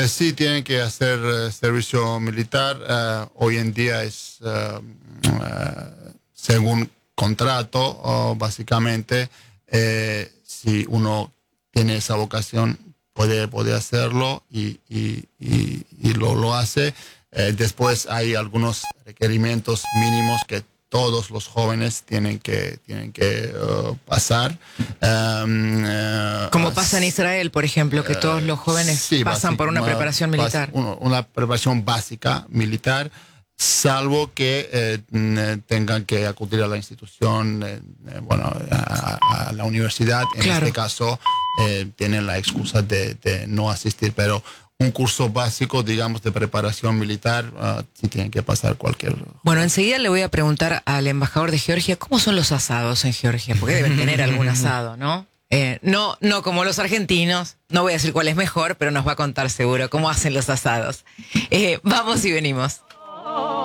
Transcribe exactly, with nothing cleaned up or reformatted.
Eh, sí, tienen que hacer eh, servicio militar. Eh, hoy en día es eh, eh, según contrato, o básicamente, eh, si uno tiene esa vocación, puede, puede hacerlo y, y, y, y lo, lo hace. Eh, después hay algunos requerimientos mínimos que todos los jóvenes tienen que, tienen que uh, pasar. Um, uh, Como pasa en Israel, por ejemplo, que todos los jóvenes sí, pasan por una una, preparación militar. Una, una preparación básica militar, salvo que eh, tengan que acudir a la institución, eh, bueno, a, a la universidad. En claro. este caso, eh, tienen la excusa de, de no asistir, pero un curso básico, digamos, de preparación militar, uh, sí tienen que pasar cualquier... Bueno, enseguida le voy a preguntar al embajador de Georgia, ¿cómo son los asados en Georgia? Porque deben tener algún asado, ¿no? Eh, no, no como los argentinos, no voy a decir cuál es mejor, pero nos va a contar seguro cómo hacen los asados. Eh, vamos y venimos.